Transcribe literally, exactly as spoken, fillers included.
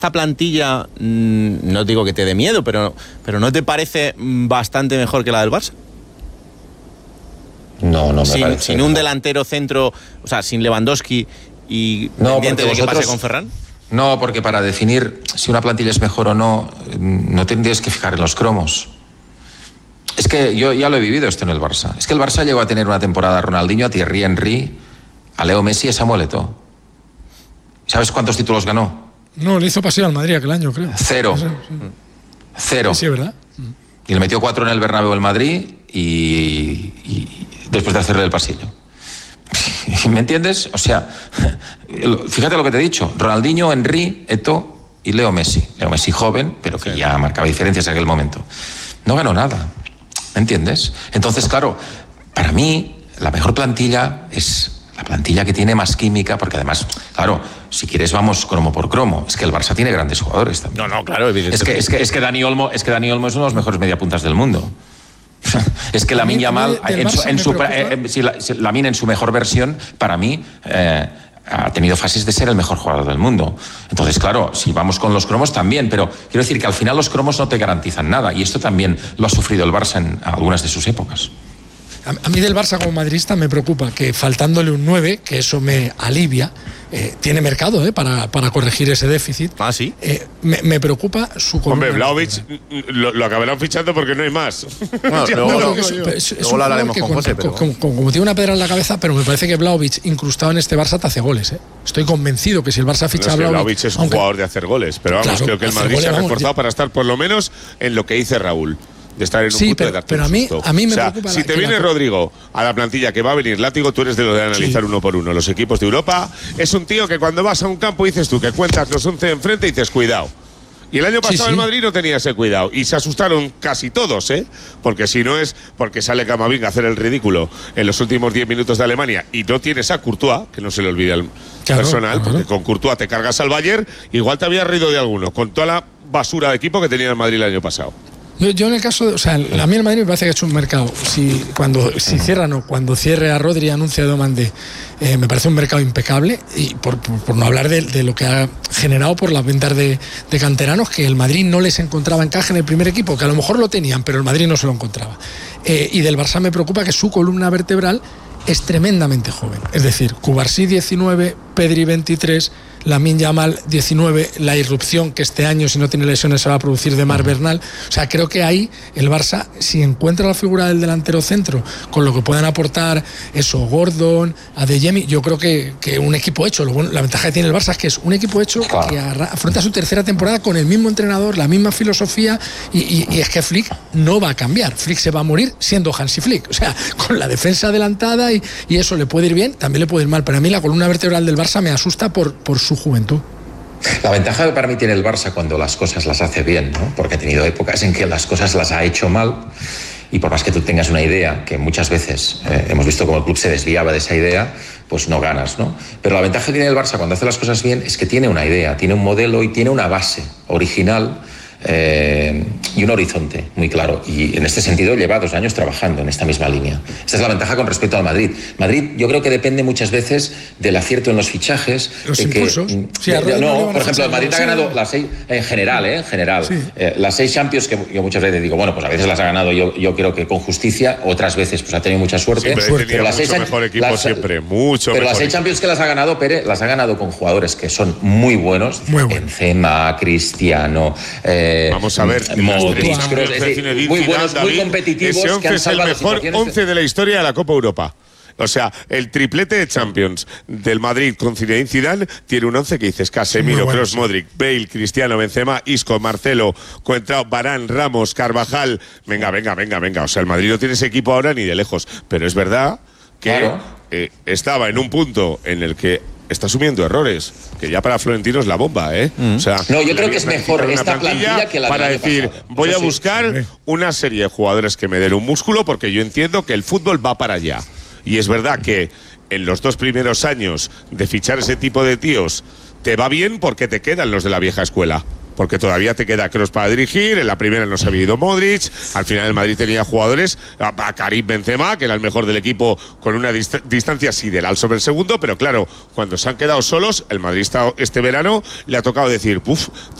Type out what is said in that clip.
esta plantilla, mmm, no digo que te dé miedo, pero, pero ¿no te parece bastante mejor que la del Barça? No, no me sin, parece. Sin un delantero centro, o sea, sin Lewandowski y no, pendiente de vosotros, qué pase con Ferran. No, porque para definir si una plantilla es mejor o no, no tendrías que fijar en los cromos. Es que yo ya lo he vivido esto en el Barça. Es que el Barça llegó a tener una temporada a Ronaldinho, a Thierry Henry, a Leo Messi y a Samuel Eto'o. ¿Sabes cuántos títulos ganó? No, le hizo paseo al Madrid aquel año, creo. Cero. Sí, Cero. sí, ¿verdad? Y le metió cuatro en el Bernabéu el Madrid y, y después de hacerle el pasillo. ¿Me entiendes? O sea, fíjate lo que te he dicho. Ronaldinho, Henry, Eto'o y Leo Messi. Leo Messi joven, pero que ya marcaba diferencias en aquel momento. No ganó nada. ¿Me entiendes? Entonces, claro, para mí la mejor plantilla es la plantilla que tiene más química, porque además, claro, si quieres vamos cromo por cromo. Es que el Barça tiene grandes jugadores también. No, no, claro, evidentemente. Es que, es que, es que Dani Olmo, es que Dani Olmo es uno de los mejores mediapuntas del mundo. Es que Lamine Yamal, en su, en su, eh, si la, si Lamine en su mejor versión, para mí, eh, ha tenido fases de ser el mejor jugador del mundo. Entonces, claro, si vamos con los cromos también, pero quiero decir que al final los cromos no te garantizan nada, y esto también lo ha sufrido el Barça en algunas de sus épocas. A mí del Barça como madridista me preocupa que faltándole un nueve, que eso me alivia, eh, tiene mercado eh, para, para corregir ese déficit. Ah, sí. Eh, me, me preocupa su columna. Hombre, Vlahovic lo, lo acabarán fichando porque no hay más. Bueno, Ya, luego, no, luego, no, es, es luego lo hablaremos con, con José. Pero... Como, como, como tiene una pedra en la cabeza, pero me parece que Vlahovic, incrustado en este Barça, te hace goles. Eh. Estoy convencido que si el Barça ficha no, a Vlahovic. Vlahovic es un aunque, jugador de hacer goles, pero vamos, claro, creo que el Madrid goles, se ha reforzado vamos, para estar por lo menos en lo que dice Raúl. De estar en un sí, punto pero, de darte pero un a mí, susto. a mí me o sea, preocupa si la, te viene la... Rodrigo a la plantilla que va a venir Látigo, tú eres de lo de analizar sí. uno por uno los equipos de Europa. Es un tío que cuando vas a un campo dices tú que cuentas los once enfrente y dices cuidado. Y el año pasado sí, sí. el Madrid no tenía ese cuidado y se asustaron casi todos, ¿eh? Porque si no es porque sale Camavinga a hacer el ridículo en los últimos diez minutos de Alemania y no tienes a Courtois, que no se le olvide al claro, personal, claro. porque con Courtois te cargas al Bayern, igual te había reído de alguno, con toda la basura de equipo que tenía el Madrid el año pasado. Yo, yo en el caso, de, o sea, a mí el Madrid me parece que ha hecho un mercado. Si cuando si cierra no, cuando cierre a Rodri y anuncia a Domandé, eh, me parece un mercado impecable y por, por, por no hablar de, de lo que ha generado por las ventas de, de canteranos, que el Madrid no les encontraba encaje en el primer equipo, que a lo mejor lo tenían, pero el Madrid no se lo encontraba. Eh, y del Barça me preocupa que su columna vertebral es tremendamente joven. Es decir, Cubarsí diecinueve, Pedri veintitrés, Lamine Yamal diecinueve, la irrupción que este año, si no tiene lesiones, se va a producir de Mar Bernal. O sea, creo que ahí el Barça, si encuentra la figura del delantero centro, con lo que puedan aportar eso, Gordon, Adeyemi, yo creo que, que un equipo hecho. Lo bueno, la ventaja que tiene el Barça es que es un equipo hecho que afronta su tercera temporada con el mismo entrenador, la misma filosofía, y, y, y es que Flick no va a cambiar. Flick se va a morir siendo Hansi Flick. O sea, con la defensa adelantada y, y eso le puede ir bien, también le puede ir mal. Pero a mí la columna vertebral del Barça me asusta por, por su juventud. La ventaja que para mí tiene el Barça cuando las cosas las hace bien, ¿no? Porque ha tenido épocas en que las cosas las ha hecho mal y por más que tú tengas una idea, que muchas veces eh, hemos visto cómo el club se desviaba de esa idea, pues no ganas, ¿no? Pero la ventaja que tiene el Barça cuando hace las cosas bien es que tiene una idea, tiene un modelo y tiene una base original eh, y un horizonte muy claro. Y en este sentido lleva dos años trabajando en esta misma línea. Esta es la ventaja con respecto al Madrid. Madrid yo creo que depende muchas veces del acierto en los fichajes. Los de impulsos. Que, sí, de, no, no por ejemplo, el Madrid sí. ha ganado las seis, en general, ¿eh? En general. Sí. Eh, las seis Champions que yo muchas veces digo, bueno, pues a veces las ha ganado yo, yo creo que con justicia, otras veces pues ha tenido mucha suerte. Sí, pero, pero las mucho seis, mejor equipo las, siempre, mucho Pero mejor las seis equipo. Champions que las ha ganado, Pere, las ha ganado con jugadores que son muy buenos. Muy bueno. Benzema, Cristiano, eh, vamos a ver, Modric, Kroos, es decir, muy buenos, muy competitivos. Ese once que han es el mejor once de la historia de la Copa Europa. O sea, el triplete de Champions del Madrid con Zinedine Zidane tiene un once que dices Casemiro, bueno, Kroos, sí. Modric, Bale, Cristiano, Benzema, Isco, Marcelo, Coentrao, Varane, Ramos, Carvajal. Venga, venga, venga, venga. O sea, el Madrid no tiene ese equipo ahora ni de lejos. Pero es verdad que claro. eh, estaba en un punto en el que está asumiendo errores, que ya para Florentino es la bomba, ¿eh? Mm. O sea, no, yo creo que es mejor esta plantilla, plantilla que la para decir, pasado. voy Eso a buscar sí. una serie de jugadores que me den un músculo, porque yo entiendo que el fútbol va para allá. Y es verdad que en los dos primeros años de fichar ese tipo de tíos te va bien porque te quedan los de la vieja escuela. porque todavía te queda Kroos para dirigir. En la primera no se había ido Modric. Al final el Madrid tenía jugadores, a, a Karim Benzema, que era el mejor del equipo, con una dist distancia sideral sobre el segundo, pero claro, cuando se han quedado solos, el madridista este verano le ha tocado decir, puf,